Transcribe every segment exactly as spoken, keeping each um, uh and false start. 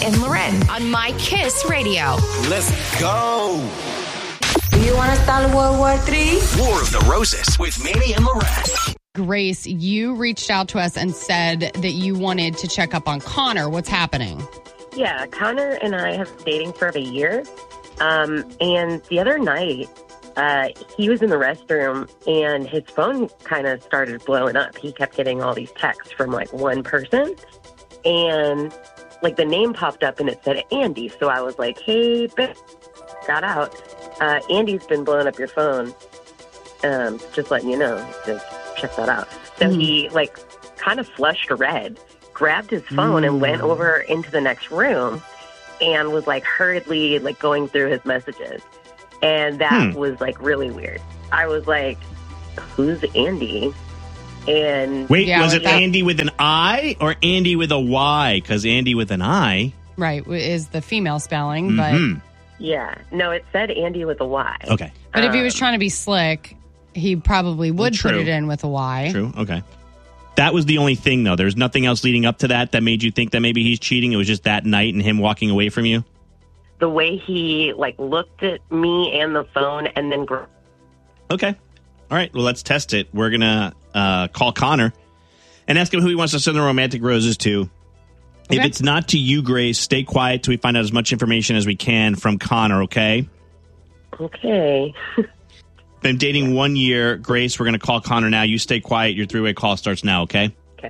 and Loren on My Kiss Radio. Let's go. Do you want to start World War Three? War of the Roses with Manny and Loren. Grace, you reached out to us and said that you wanted to check up on Connor. What's happening? Yeah, Connor and I have been dating for about a year. Um, and the other night, uh, he was in the restroom and his phone kind of started blowing up. He kept getting all these texts from like one person. And like the name popped up and it said Andy. So I was like, hey, bitch, got out. Uh, Andy's been blowing up your phone. Um, just letting you know. Just check that out. So mm. he like kind of flushed red, grabbed his phone mm. and went over into the next room and was like hurriedly like going through his messages. And that hmm. was like really weird. I was like, who's Andy? And wait, yeah, was it that- Andy with an I or Andy with a Y? Because Andy with an I, right, is the female spelling, mm-hmm. but yeah, no, it said Andy with a Y. Okay, but um, if he was trying to be slick, he probably would True. put it in with a Y. True. Okay, that was the only thing though. There's nothing else leading up to that that made you think that maybe he's cheating. It was just that night and him walking away from you. The way he like looked at me and the phone, and then. Gr- okay, all right. Well, let's test it. We're gonna uh, call Connor and ask him who he wants to send the romantic roses to. Okay. If it's not to you, Grace, stay quiet till we find out as much information as we can from Connor, okay? Okay. Been dating one year. Grace, we're going to call Connor now. You stay quiet. Your three-way call starts now, okay? Okay.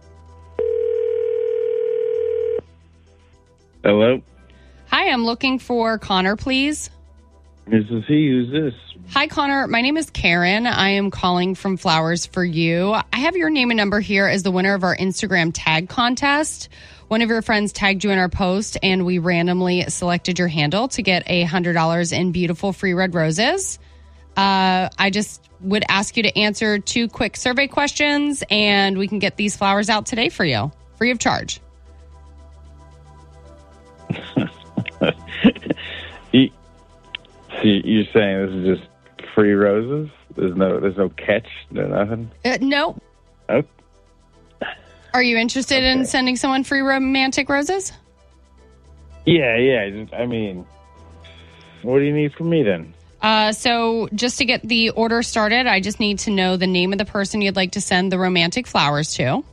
Hello? Hi, I'm looking for Connor, please. This is he. Who's this? Hi, Connor. My name is Karen. I am calling from Flowers for You. I have your name and number here as the winner of our Instagram tag contest. One of your friends tagged you in our post, and we randomly selected your handle to get one hundred dollars in beautiful free red roses. Uh, I just would ask you to answer two quick survey questions, and we can get these flowers out today for you, free of charge. you, so you're saying this is just free roses? There's no, there's no catch, no nothing. Uh, no. Oh. Are you interested Okay. in sending someone free romantic roses? Yeah, yeah. Just, I mean, what do you need from me then? Uh, so just to get the order started, I just need to know the name of the person you'd like to send the romantic flowers to.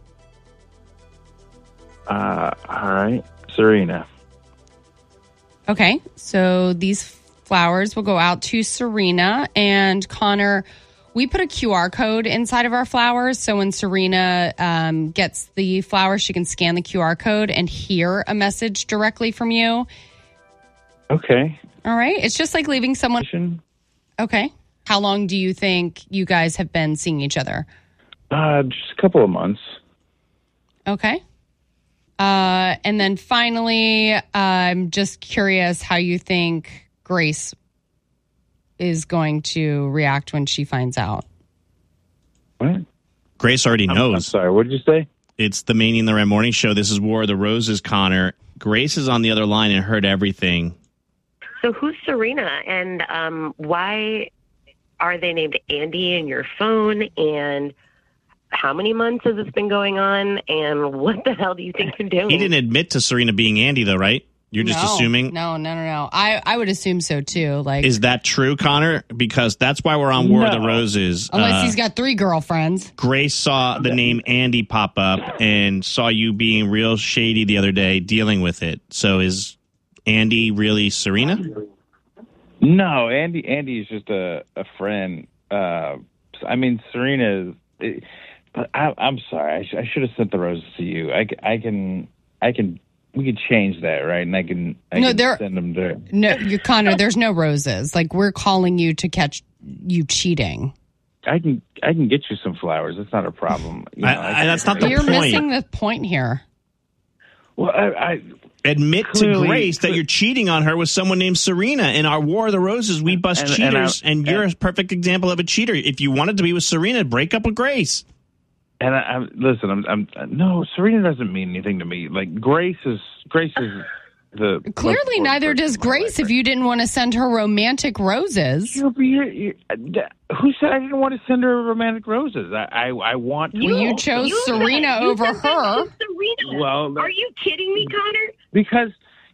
Uh, all right, Serena. Okay, so these flowers will go out to Serena and Connor. We put a Q R code inside of our flowers, so when Serena um, gets the flowers, she can scan the Q R code and hear a message directly from you. Okay. All right, it's just like leaving someone. Okay. How long do you think you guys have been seeing each other? Uh, just a couple of months. Okay. Uh, and then finally, uh, I'm just curious how you think Grace is going to react when she finds out. What? Grace already I'm, knows. I'm sorry, what did you say? It's the Manny and the Red Morning Show. This is War of the Roses, Connor. Grace is on the other line and heard everything. So who's Serena, and um, why are they named Andy in your phone? And how many months has this been going on? And what the hell do you think you're doing? He didn't admit to Serena being Andy, though, right? You're just no, assuming? No, no, no, no. I, I would assume so, too. Like, Is that true, Connor? Because that's why we're on War of the No. Roses. Unless Uh, he's got three girlfriends. Grace saw the name Andy pop up and saw you being real shady the other day dealing with it. So is Andy really Serena? No, Andy. Andy is just a, a friend. Uh, I mean, Serena is. But I, I'm sorry. I, sh- I should have sent the roses to you. I, c- I can. I can. We could change that, right? And I can. I No, can there- send them to. No, you Connor, there's no roses. Like, we're calling you to catch you cheating. I can. I can get you some flowers. That's not a problem. You know, I- I- that's not the You're point. missing the point here. Well, I. I Admit Clearly- to Grace that you're cheating on her with someone named Serena. In our War of the Roses, we bust And- and cheaters, I- and, you're and- a perfect example of a cheater. If you wanted to be with Serena, break up with Grace. And I, I'm listen. I'm, I'm. No, Serena doesn't mean anything to me. Like Grace is. Grace is the. most Clearly, important neither person does in my Grace life. if you didn't want to send her romantic roses. You're, you're, you're, who said I didn't want to send her romantic roses? I. I, I want. To. Well, you chose You Serena said- you over said that her. was Serena. Well, Are you kidding me, Connor? because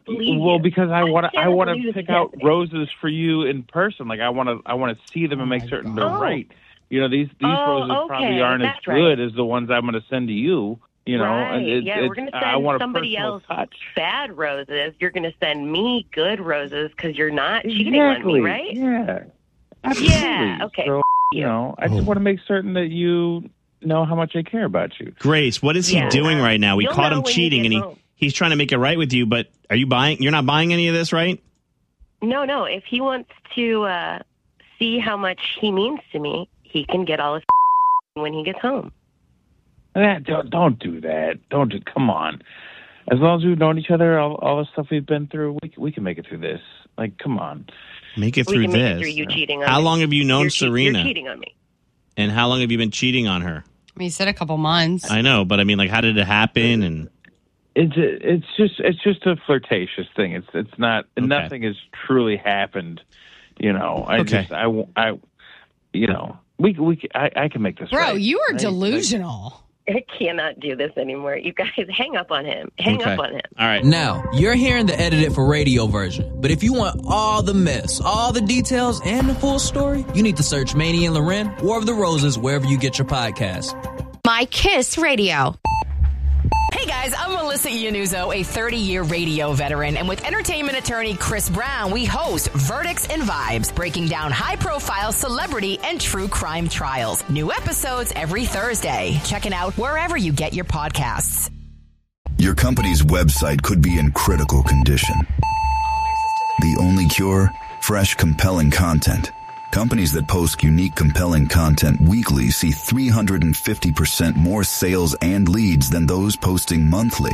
believe Well, you. because I want to, I cannot want believe to this pick can't out be. roses for you in person. Like I want to, I want to see them and make certain they're God. right. You know, these these Oh, roses okay, probably aren't as that's right. good as the ones I'm going to send to you. You know, right. and it, yeah, it's, we're going to I send want a somebody personal else touch. bad roses. You're going to send me good roses because you're not cheating Exactly. on me, right? Yeah. Absolutely. Yeah, okay. So, you know, I just want to make certain that you know how much I care about you. Grace, what is he Yeah. doing right now? We You'll caught know him when you cheating, get and he home. he's trying to make it right with you. But are you buying? You're not buying any of this, right? No, no. If he wants to uh, see how much he means to me, he can get all his when he gets home. That, don't, don't do that. Don't do. Come on. As long as we've known each other, all, all the stuff we've been through, we we can make it through this. Like, come on. Make it We through can make this. it through you cheating on How me. long have you known you're che- Serena? You're cheating on me. And how long have you been cheating on her? I mean, you said a couple months. I know, but I mean, like, how did it happen? And It's a, it's just it's just a flirtatious thing. It's it's not Okay. nothing has truly happened. You know, I Okay. just I I you know we we I, I can make this Bro, right. you are Right? delusional. I cannot do this anymore. You guys, hang up on him. Hang Okay. up on him. all right. Now, you're hearing the edited for radio version, but if you want all the mess, all the details, and the full story, you need to search Manny and Loren, War of the Roses, wherever you get your podcasts. My Kiss Radio. Hey guys, I'm Melissa Iannuzzo, a thirty-year radio veteran, and with entertainment attorney Chris Brown, we host Verdicts and Vibes, breaking down high-profile celebrity and true crime trials. New episodes every Thursday. Check it out wherever you get your podcasts. Your company's website could be in critical condition. The only cure? Fresh, compelling content. Companies that post unique, compelling content weekly see three hundred fifty percent more sales and leads than those posting monthly.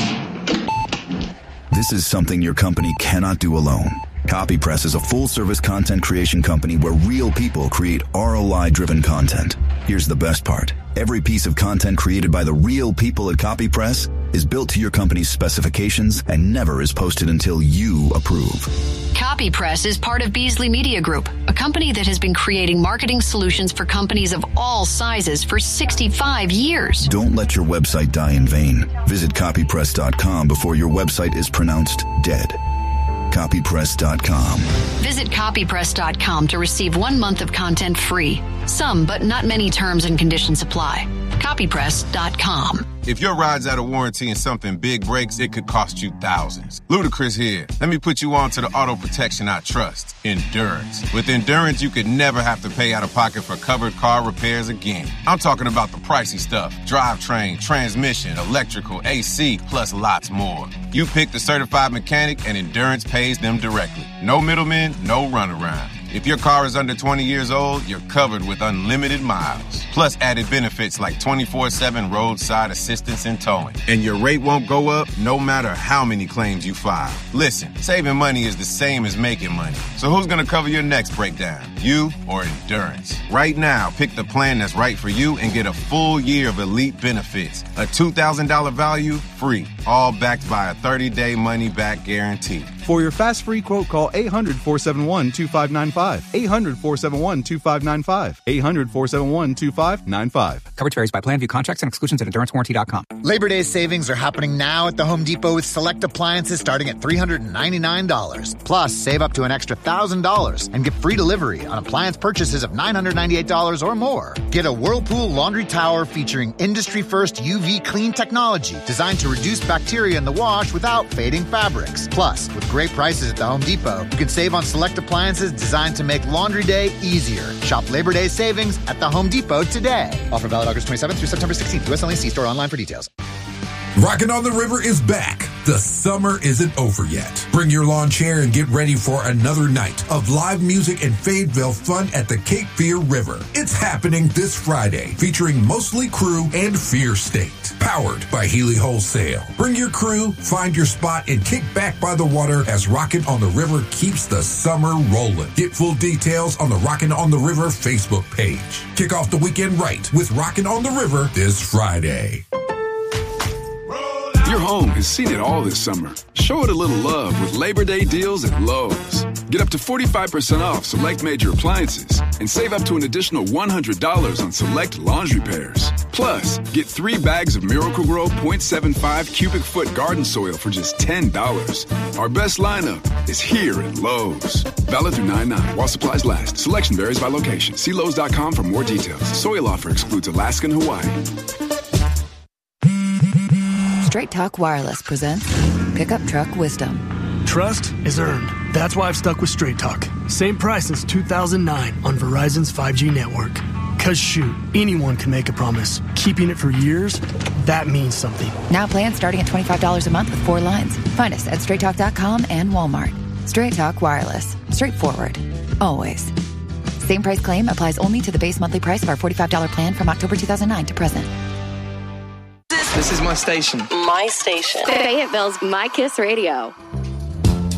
This is something your company cannot do alone. CopyPress is a full-service content creation company where real people create R O I-driven content. Here's the best part. Every piece of content created by the real people at CopyPress is built to your company's specifications and never is posted until you approve. CopyPress is part of Beasley Media Group, a company that has been creating marketing solutions for companies of all sizes for sixty-five years. Don't let your website die in vain. Visit copypress dot com before your website is pronounced dead. copypress dot com. Visit copypress dot com to receive one month of content free. Some, but not many terms and conditions apply. copypress dot com. If your ride's out of warranty and something big breaks, it could cost you thousands. Ludacris here. Let me put you on to the auto protection I trust, Endurance. With Endurance, you could never have to pay out of pocket for covered car repairs again. I'm talking about the pricey stuff. Drivetrain, transmission, electrical, A C, plus lots more. You pick the certified mechanic and Endurance pays them directly. No middlemen, no runaround. If your car is under twenty years old, you're covered with unlimited miles. Plus added benefits like twenty-four seven roadside assistance and towing. And your rate won't go up no matter how many claims you file. Listen, saving money is the same as making money. So who's going to cover your next breakdown? You or Endurance? Right now, pick the plan that's right for you and get a full year of elite benefits. A two thousand dollars value, free. All backed by a thirty-day money-back guarantee. For your fast free quote, call eight hundred, four seven one, two five nine five. eight hundred, four seven one, two five nine five. eight hundred, four seven one, two five nine five. Coverage varies by plan. View contracts and exclusions at endurance warranty dot com. Labor Day savings are happening now at the Home Depot with select appliances starting at three hundred ninety-nine dollars. Plus, save up to an extra one thousand dollars and get free delivery on appliance purchases of nine hundred ninety-eight dollars or more. Get a Whirlpool laundry tower featuring industry-first U V clean technology designed to reduce bacteria in the wash without fading fabrics. Plus, with great prices at the Home Depot, you can save on select appliances designed to make laundry day easier. Shop Labor Day savings at the Home Depot today. Offer valid August twenty-seventh through September sixteenth. U S only. See store online for details. Rockin' on the River is back. The summer isn't over yet. Bring your lawn chair and get ready for another night of live music and Fayetteville fun at the Cape Fear River. It's happening this Friday, featuring Mostly Crew and Fear State. Powered by Healy Wholesale. Bring your crew, find your spot, and kick back by the water as Rockin' on the River keeps the summer rolling. Get full details on the Rockin' on the River Facebook page. Kick off the weekend right with Rockin' on the River this Friday. Your home has seen it all this summer. Show it a little love with Labor Day deals at Lowe's. Get up to forty-five percent off select major appliances and save up to an additional one hundred dollars on select laundry pairs. Plus, get three bags of Miracle-Gro point seven five cubic foot garden soil for just ten dollars. Our best lineup is here at Lowe's. Valid through nine nine while supplies last. Selection varies by location. See Lowe's dot com for more details. Soil offer excludes Alaska and Hawaii. Straight Talk Wireless presents Pickup Truck Wisdom. Trust is earned. That's why I've stuck with Straight Talk. Same price since two thousand nine on Verizon's five G network. Cause shoot, anyone can make a promise. Keeping it for years, that means something. Now plans starting at twenty-five dollars a month with four lines. Find us at straight talk dot com and Walmart. Straight Talk Wireless. Straightforward. Always. Same price claim applies only to the base monthly price of our forty-five dollars plan from October two thousand nine to present. This is my station. My station. Fayetteville's My Kiss Radio.